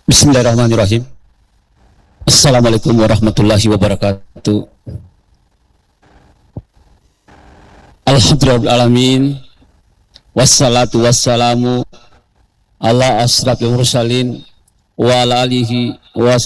Bismillahirrahmanirrahim. Assalamualaikum warahmatullahi wabarakatuh. Alhamdulillahirrahmanirrahim. Wassalatu wassalamu ala asrafil mursalin wa ala alihi wa